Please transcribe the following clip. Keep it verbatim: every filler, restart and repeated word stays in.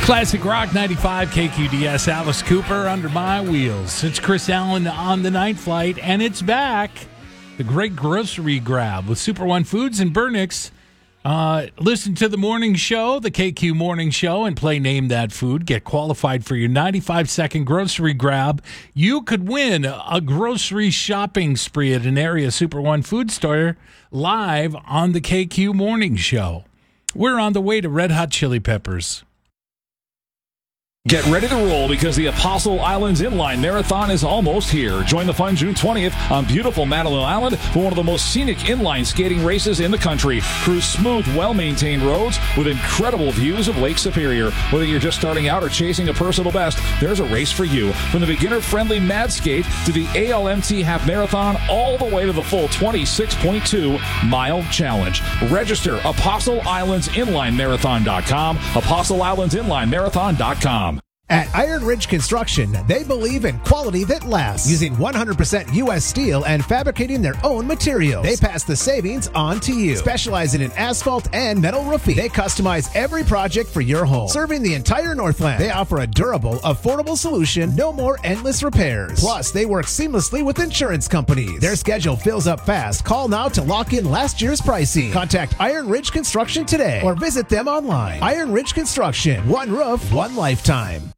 Classic Rock ninety-five K Q D S, Alice Cooper, Under My Wheels. It's Chris Allen on the night flight, and it's back. The Great Grocery Grab with Super One Foods and Burnix. Uh, listen to the morning show, the K Q Morning Show, and play Name That Food. Get qualified for your ninety-five second grocery grab. You could win a grocery shopping spree at an area Super One food store live on the K Q Morning Show. We're on the way to Red Hot Chili Peppers. Get ready to roll because the Apostle Islands Inline Marathon is almost here. Join the fun June twentieth on beautiful Madeline Island for one of the most scenic inline skating races in the country. Cruise smooth, well-maintained roads with incredible views of Lake Superior. Whether you're just starting out or chasing a personal best, there's a race for you. From the beginner-friendly Mad Skate to the A L M T Half Marathon, all the way to the full twenty-six point two mile challenge. Register Apostle Islands Inline Marathon dot com, Apostle Islands Inline Marathon dot com. At Iron Ridge Construction, they believe in quality that lasts, using one hundred percent U S steel and fabricating their own materials. They pass the savings on to you. Specializing in asphalt and metal roofing, they customize every project for your home. Serving the entire Northland, they offer a durable, affordable solution, no more endless repairs. Plus, they work seamlessly with insurance companies. Their schedule fills up fast. Call now to lock in last year's pricing. Contact Iron Ridge Construction today or visit them online. Iron Ridge Construction, one roof, one lifetime.